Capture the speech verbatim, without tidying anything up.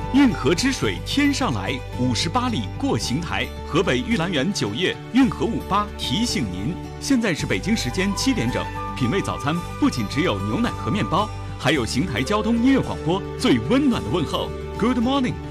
运河之水天上来，五十八里过邢台。河北玉兰园酒业运河五八提醒您，现在是北京时间七点整。品味早餐不仅只有牛奶和面包，还有邢台交通音乐广播最温暖的问候。Good morning。